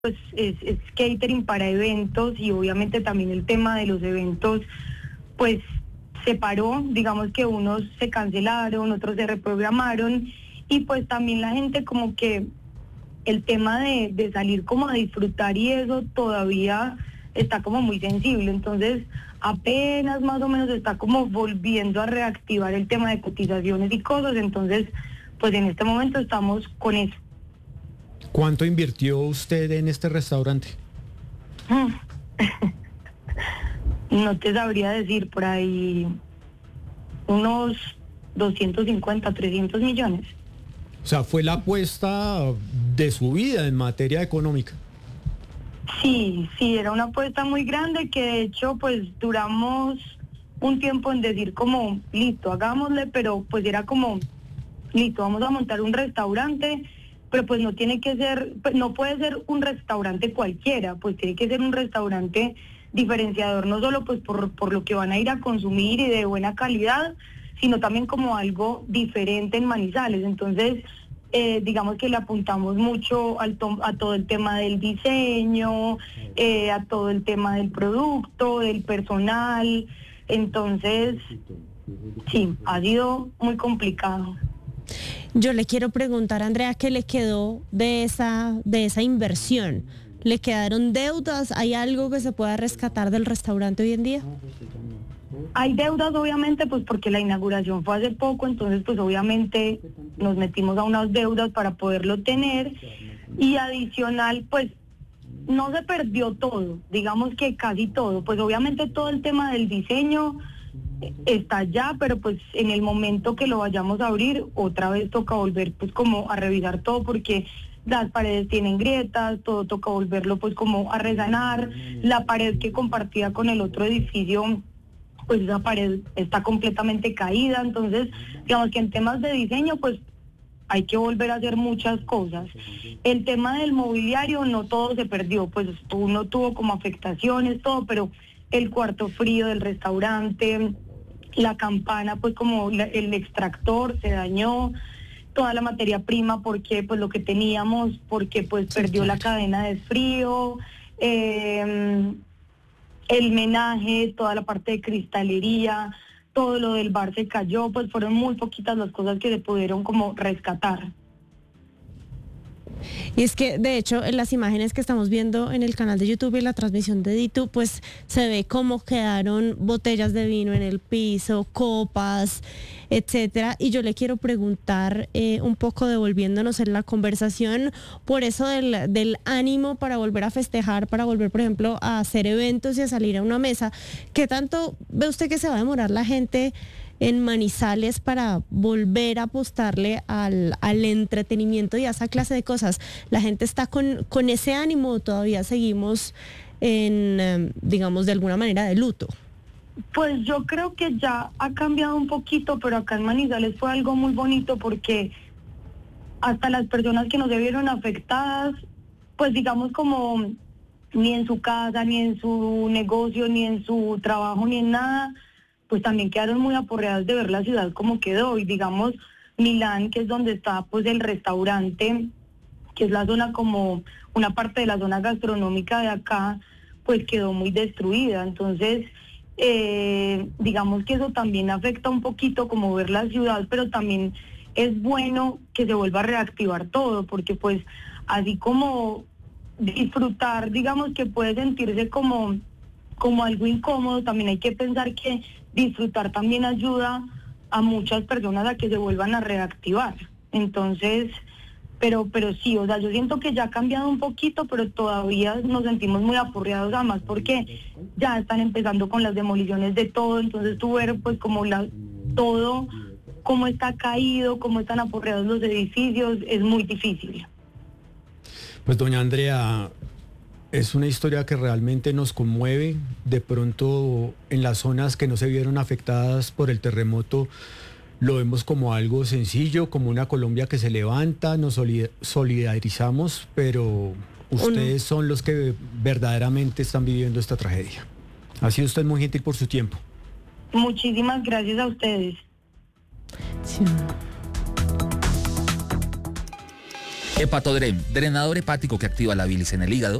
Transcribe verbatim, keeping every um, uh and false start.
pues es, es catering para eventos y obviamente también el tema de los eventos pues se paró, digamos que unos se cancelaron, otros se reprogramaron y pues también la gente como que el tema de, de salir como a disfrutar y eso todavía está como muy sensible, entonces apenas más o menos está como volviendo a reactivar el tema de cotizaciones y cosas, entonces pues en este momento estamos con eso. ¿Cuánto invirtió usted en este restaurante? No te sabría decir, por ahí unos doscientos cincuenta, trescientos millones. O sea, fue la apuesta de su vida en materia económica. Sí, sí, era una apuesta muy grande que de hecho pues duramos un tiempo en decir como, listo, hagámosle, pero pues era como, listo, vamos a montar un restaurante, pero pues no tiene que ser, pues no puede ser un restaurante cualquiera, pues tiene que ser un restaurante diferenciador, no solo pues por, por lo que van a ir a consumir y de buena calidad, sino también como algo diferente en Manizales. Entonces, eh, digamos que le apuntamos mucho al to- a todo el tema del diseño, eh, a todo el tema del producto, del personal. Entonces, sí, ha sido muy complicado. Yo le quiero preguntar, Andrea, ¿qué le quedó de esa, de esa inversión? ¿Le quedaron deudas? ¿Hay algo que se pueda rescatar del restaurante hoy en día? Hay deudas, obviamente, pues porque la inauguración fue hace poco, entonces pues obviamente nos metimos a unas deudas para poderlo tener y adicional, pues no se perdió todo, digamos que casi todo, pues obviamente todo el tema del diseño está ya, pero pues en el momento que lo vayamos a abrir, otra vez toca volver pues como a revisar todo porque las paredes tienen grietas, todo toca volverlo pues como a resanar, la pared que compartía con el otro edificio, pues esa pared está completamente caída, entonces digamos que en temas de diseño pues hay que volver a hacer muchas cosas. El tema del mobiliario no todo se perdió, pues uno tuvo como afectaciones, todo, pero el cuarto frío del restaurante, la campana, pues como la, el extractor se dañó, toda la materia prima porque pues lo que teníamos, porque pues Sí, perdió claro. la cadena de frío, eh, el menaje, toda la parte de cristalería, todo lo del bar se cayó, pues fueron muy poquitas las cosas que se pudieron como rescatar. Y es que, de hecho, en las imágenes que estamos viendo en el canal de YouTube y la transmisión de Ditu, pues se ve cómo quedaron botellas de vino en el piso, copas, etcétera. Y yo le quiero preguntar, eh, un poco devolviéndonos en la conversación, por eso del, del ánimo para volver a festejar, para volver, por ejemplo, a hacer eventos y a salir a una mesa. ¿Qué tanto ve usted que se va a demorar la gente en Manizales para volver a apostarle al, al entretenimiento y a esa clase de cosas? ¿La gente está con, con ese ánimo o todavía seguimos en, eh, digamos, de alguna manera de luto? Pues yo creo que ya ha cambiado un poquito, pero acá en Manizales fue algo muy bonito porque hasta las personas que no se vieron afectadas, pues digamos como ni en su casa, ni en su negocio, ni en su trabajo, ni en nada, pues también quedaron muy aporreadas de ver la ciudad como quedó. Y digamos, Milán, que es donde está pues el restaurante, que es la zona como una parte de la zona gastronómica de acá, pues quedó muy destruida. Entonces, eh, digamos que eso también afecta un poquito como ver la ciudad, pero también es bueno que se vuelva a reactivar todo, porque pues así como disfrutar, digamos que puede sentirse como, como algo incómodo, también hay que pensar que disfrutar también ayuda a muchas personas a que se vuelvan a reactivar. Entonces, pero pero sí, o sea, yo siento que ya ha cambiado un poquito, pero todavía nos sentimos muy apurreados, además porque ya están empezando con las demoliciones de todo, entonces tú ver pues como la todo, cómo está caído, cómo están apurreados los edificios, es muy difícil. Pues doña Andrea, es una historia que realmente nos conmueve. De pronto, en las zonas que no se vieron afectadas por el terremoto, lo vemos como algo sencillo, como una Colombia que se levanta, nos solidarizamos, pero ustedes son los que verdaderamente están viviendo esta tragedia. Ha sido usted muy gentil por su tiempo. Muchísimas gracias a ustedes. Sí. Hepatodrem, drenador hepático que activa la bilis en el hígado